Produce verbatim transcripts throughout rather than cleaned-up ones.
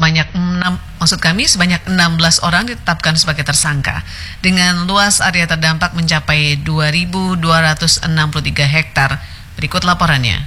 sebanyak enam, maksud kami sebanyak enam belas orang ditetapkan sebagai tersangka dengan luas area terdampak mencapai dua ribu dua ratus enam puluh tiga hektar. Berikut laporannya.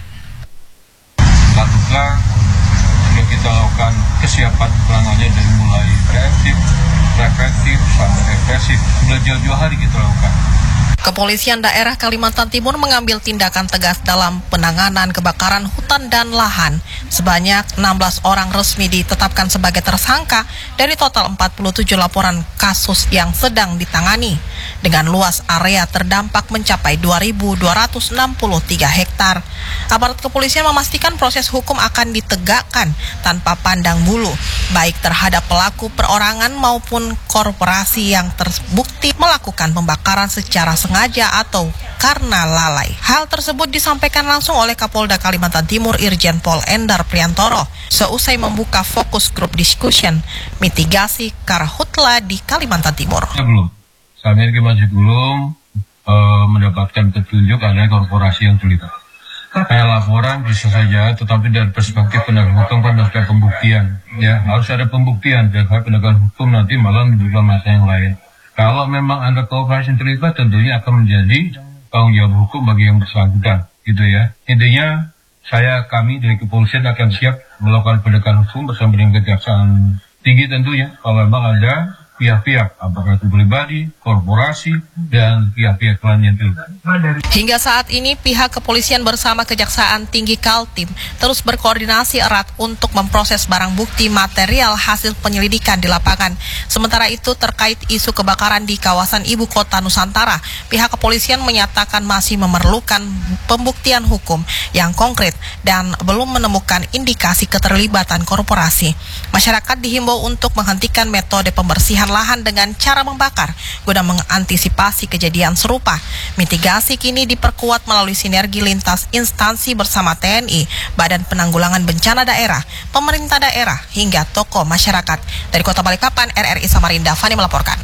Karhutla sudah kita lakukan kesiapan penanganannya dari mulai preventif, preventif sampai represif. Sudah jauh-jauh hari kita lakukan. Kepolisian daerah Kalimantan Timur mengambil tindakan tegas dalam penanganan kebakaran hutan dan lahan. Sebanyak enam belas orang resmi ditetapkan sebagai tersangka dari total empat puluh tujuh laporan kasus yang sedang ditangani. Dengan luas area terdampak mencapai dua ribu dua ratus enam puluh tiga hektar. Aparat kepolisian memastikan proses hukum akan ditegakkan tanpa pandang bulu, baik terhadap pelaku perorangan maupun korporasi yang terbukti melakukan pembakaran secara sengaja atau karena lalai. Hal tersebut disampaikan langsung oleh Kapolda Kalimantan Timur Irjen Pol Endar Priantoro seusai membuka fokus grup discussion mitigasi karhutla di Kalimantan Timur. Ya, belum. Saat ini kita masih belum uh, mendapatkan petunjuk adanya korporasi yang terlibat. Kayak laporan bisa saja, tetapi dari perspektif penegakan hukum kan harus ada pembuktian. Ya, harus ada pembuktian. Dari penegakan hukum nanti malah menunjukkan masa yang lain. Kalau memang ada korporasi yang terlibat, tentunya akan menjadi tanggung jawab hukum bagi yang bersangkutan, gitu ya. Intinya, saya kami dari kepolisian akan siap melakukan penegakan hukum bersama dengan kejaksaan tinggi tentunya. Kalau memang ada pihak-pihak, apakah itu pribadi, korporasi, dan pihak-pihak lain yang terlibat. Hingga saat ini, pihak kepolisian bersama Kejaksaan Tinggi Kaltim terus berkoordinasi erat untuk memproses barang bukti material hasil penyelidikan di lapangan. Sementara itu, terkait isu kebakaran di kawasan Ibu Kota Nusantara, pihak kepolisian menyatakan masih memerlukan pembuktian hukum yang konkret dan belum menemukan indikasi keterlibatan korporasi. Masyarakat dihimbau untuk menghentikan metode pembersihan lahan dengan cara membakar guna mengantisipasi kejadian serupa. Mitigasi kini diperkuat melalui sinergi lintas instansi bersama T N I, Badan Penanggulangan Bencana Daerah, pemerintah daerah, hingga tokoh masyarakat. Dari Kota Balikpapan, R R I Samarinda, Fani melaporkan.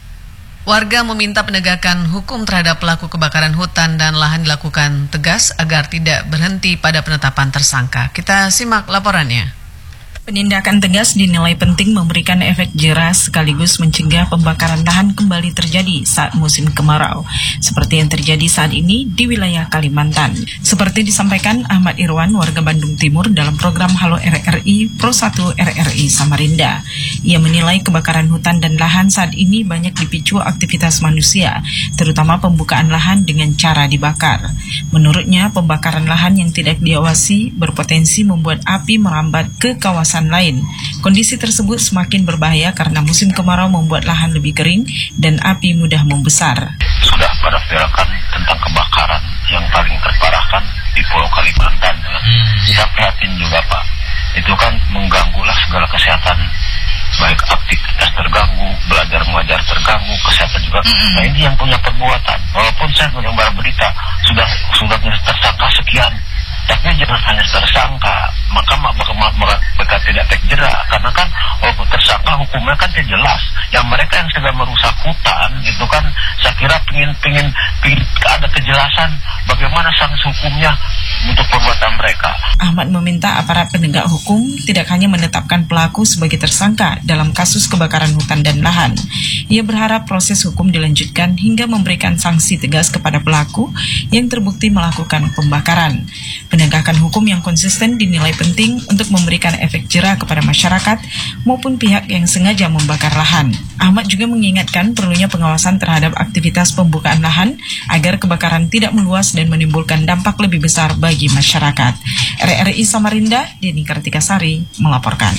Warga meminta penegakan hukum terhadap pelaku kebakaran hutan dan lahan dilakukan tegas agar tidak berhenti pada penetapan tersangka. Kita simak laporannya. Penindakan tegas dinilai penting memberikan efek jera sekaligus mencegah pembakaran lahan kembali terjadi saat musim kemarau, seperti yang terjadi saat ini di wilayah Kalimantan. Seperti disampaikan Ahmad Irwan, warga Bandung Timur dalam program Halo R R I Pro satu R R I Samarinda. Ia menilai kebakaran hutan dan lahan saat ini banyak dipicu aktivitas manusia, terutama pembukaan lahan dengan cara dibakar. Menurutnya, pembakaran lahan yang tidak diawasi berpotensi membuat api merambat ke kawasan lain. Kondisi tersebut semakin berbahaya karena musim kemarau membuat lahan lebih kering dan api mudah membesar. Sudah pada virakan tentang kebakaran yang paling terparahkan di Pulau Kalimantan. Saya prihatin juga Pak. Itu kan mengganggulah segala kesehatan, baik aktivitas terganggu, belajar mengajar terganggu, kesehatan juga. Nah ini yang punya perbuatan. Walaupun saya mendengar berita sudah sudah tersangka sekian, tapi jangan hanya tersangka, maka mereka tidak efek jerak, karena kan walaupun tersangka hukumnya kan tidak jelas. Yang mereka yang sedang merusak hutan itu kan saya kira pingin pingin pingin ada kejelasan bagaimana sanksi hukumnya untuk perbuatan mereka. Ahmad meminta aparat penegak hukum tidak hanya menetapkan pelaku sebagai tersangka dalam kasus kebakaran hutan dan lahan. Ia berharap proses hukum dilanjutkan hingga memberikan sanksi tegas kepada pelaku yang terbukti melakukan pembakaran. Penegakan hukum yang konsisten dinilai penting untuk memberikan efek jera kepada masyarakat maupun pihak yang sengaja membakar lahan. Ahmad juga mengingatkan perlunya pengawasan terhadap aktivitas pembukaan lahan agar kebakaran tidak meluas dan menimbulkan dampak lebih besar bagi masyarakat. R R I Samarinda, Deni Kartikasari melaporkan.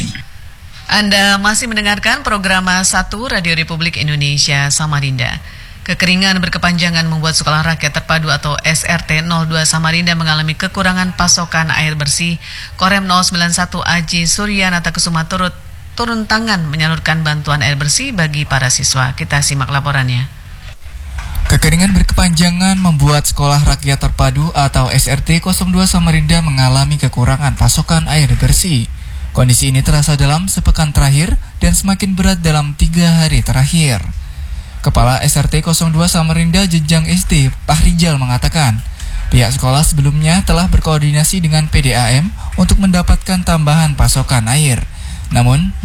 Anda masih mendengarkan program satu Radio Republik Indonesia Samarinda. Kekeringan berkepanjangan membuat Sekolah Rakyat Terpadu atau S R T nol dua Samarinda mengalami kekurangan pasokan air bersih. Korem nol sembilan satu Aji Suryanata Kusuma turut turun tangan menyalurkan bantuan air bersih bagi para siswa. Kita simak laporannya. Kekeringan berkepanjangan membuat Sekolah Rakyat Terpadu atau S R T nol dua Samarinda mengalami kekurangan pasokan air bersih. Kondisi ini terasa dalam sepekan terakhir dan semakin berat dalam tiga hari terakhir. Kepala S R T nol dua Samarinda Jenjang S D, Pak Rijal mengatakan, pihak sekolah sebelumnya telah berkoordinasi dengan P D A M untuk mendapatkan tambahan pasokan air. Namun,